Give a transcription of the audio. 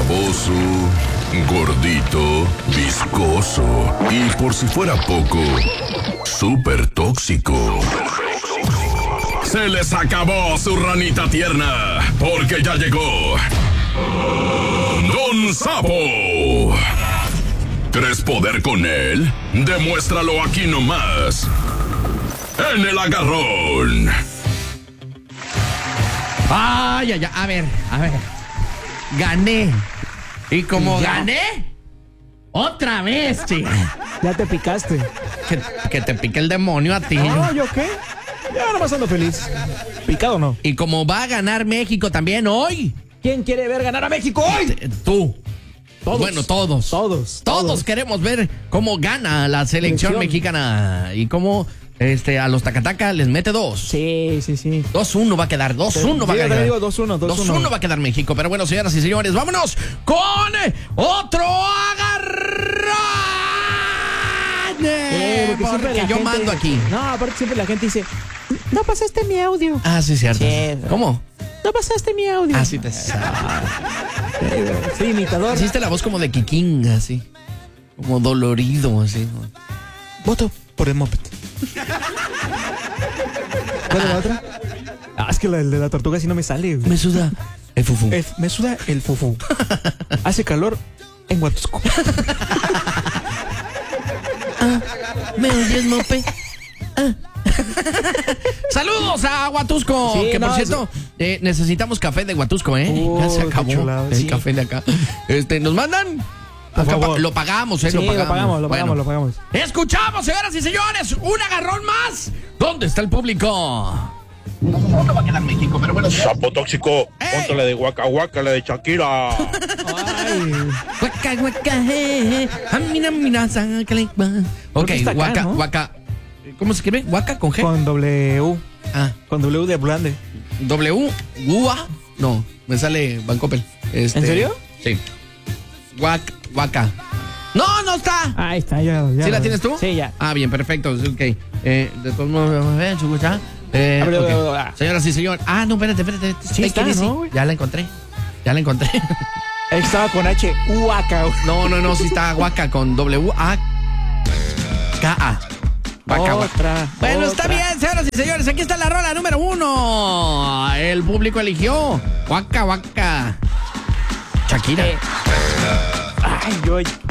baboso, gordito, viscoso y por si fuera poco, súper tóxico. Se les acabó su ranita tierna, porque ya llegó Don Sapo. ¿Quieres poder con él? Demuéstralo aquí nomás, en el agarrón. Ay, ay, ay, a ver. Gané. Y como gané, otra vez, chica. Ya te picaste. Que te pique el demonio a ti. No, ¿yo qué? Ya nomás ando feliz. ¿Picado o no? Y como va a ganar México también hoy. ¿Quién quiere ver ganar a México hoy? Tú. Todos. Bueno, todos. Todos queremos ver cómo gana la selección mexicana. Y cómo a los Tacataca les mete 2. Sí. 2-1 va a quedar. 2-1 va a quedar. 2-1 va a quedar México. Pero bueno, señoras y señores, vámonos con otro agarrón. Porque yo mando aquí. No, aparte siempre la gente dice, no pasaste mi audio. Ah, sí, cierto. Sí. ¿Cómo? No pasaste mi audio. Ah, sí te sabes. Sí, imitador. Hiciste la voz como de Kikín, así. Como dolorido, así. Voto por el moped. ¿Cuál es la otra? Es que el de la tortuga sí no me sale. Me suda el fufu. Me suda el fufu. Hace calor en Huatusco. ¿Me oyes, mope? Saludos a Huatusco. Sí, que por no, cierto, necesitamos café de Huatusco, ya se acabó chulado, el sí. café de acá. Nos mandan. Por favor. Lo pagamos, Sí, lo pagamos. lo pagamos. Escuchamos, señoras y señores, un agarrón más. ¿Dónde está el público? No va a quedar México, pero bueno. Sapo tóxico, ponte la de Waka Waka, la de Shakira. Ay. Waka, waka, mira, ok, está acá, Waka, ¿no? Waka. ¿Cómo se escribe? ¿Waka con G? Con W. Ah. Con W de Blande. W, Gua. No, me sale Bancopel. ¿En serio? Sí. Waka. No está. Ahí está, ya. ¿Sí la tienes tú? Sí, ya. Ah, bien, perfecto. Ok. De todos modos, chucucha. Ok. Señoras y señores. Ah, no, espérate. Sí está, ¿no, güey? Ya la encontré. Estaba con H. Waka. No, sí está Waka con W-A-K-A. Otra. Bueno, está bien, señoras y señores. Aquí está la rola número 1. El público eligió Waka Waka. Shakira. Ay, yo